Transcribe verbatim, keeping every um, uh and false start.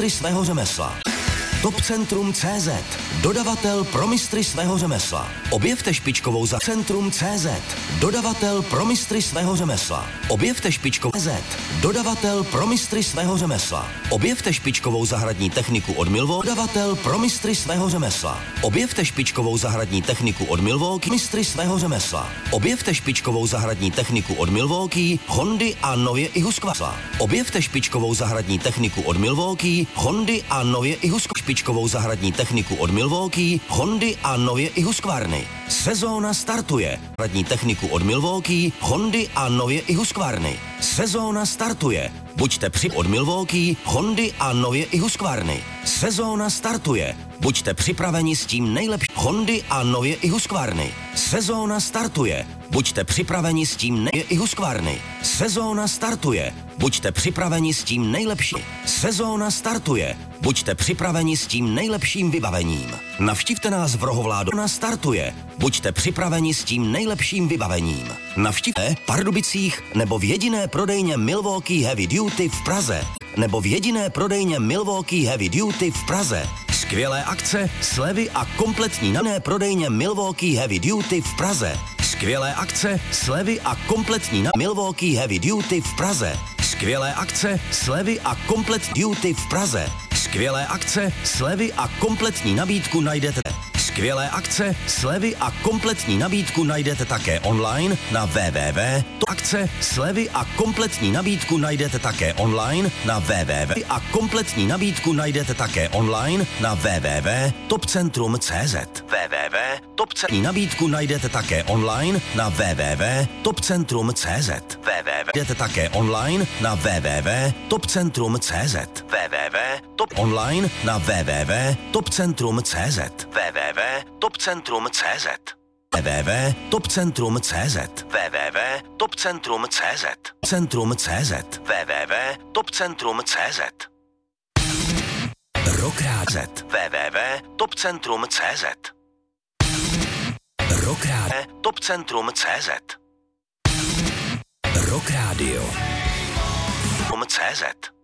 mistry svého řemesla. Topcentrum tečka cé zet. Dodavatel pro mistry svého řemesla. Objevte špičkovou za Centrum tečka cé zet. Dodavatel pro mistry svého řemesla. Objevte špičkovou Z. Dodavatel pro mistry svého řemesla. Objevte špičkovou zahradní techniku od Milwaukee. Dodavatel pro mistry svého řemesla. Objevte špičkovou zahradní techniku od Milwaukee. Mistry svého řemesla. Objevte špičkovou zahradní techniku od Milwaukee, Hondy a nově i Husqvarna. Objevte špičkovou zahradní techniku od Milwaukee, Hondy a nově i Husqvarna. Špičkovou zahradní techniku od Milwaukee, Hondy a nově i Husqvarny. Sezóna startuje. Zahradní techniku od Milwaukee, Hondy a nově i Husqvarny. Sezóna startuje. Buďte při od Milwaukee, Hondy a nově i Husqvarny. Sezóna startuje. Buďte připraveni s tím nejlepším Hondy a nově i Husqvarny. Sezóna startuje. Buďte připraveni s tím nej i Husqvarny. Sezóna startuje. Buďte připraveni s tím nejlepším. Sezóna startuje. Buďte připraveni s tím nejlepším vybavením. Navštivte nás v Rohovládu. Na startuje. Buďte připraveni s tím nejlepším vybavením. Navštivte v Pardubicích nebo v jediné prodejně Milwaukee Heavy Duty v Praze. Nebo v jediné prodejně Milwaukee Heavy Duty v Praze. Skvělé akce, slevy a kompletní nané prodejně Milwaukee Heavy Duty v Praze. Skvělé akce, slevy a kompletní na Milwaukee Heavy Duty v Praze. Skvělé akce, slevy a kompletní duty v Praze. Skvělé akce, slevy a kompletní nabídku najdete. Skvělé akce, slevy a kompletní nabídku najdete také online na w w w tečka akce, slevy a kompletní nabídku najdete také online na w w w a kompletní nabídku najdete také online na w w w tečka topcentrum tečka cé zet. w w w tečka topcentrum nabídku najdete také online na w w w tečka topcentrum tečka cé zet. w w w najdete také online na w w w tečka topcentrum tečka cé zet. w w w top online na w w w tečka topcentrum tečka cé zet. w w w tečka topcentrum tečka cé zet. w w w tečka topcentrum tečka cé zet. w w w tečka topcentrum tečka cé zet. Centrum tečka cé zet. w w w tečka topcentrum tečka cé zet. Rokrát Z. w w w tečka topcentrum tečka cé zet. Rokrát topcentrum tečka cé zet. Rock Radio. topcentrum tečka cé zet.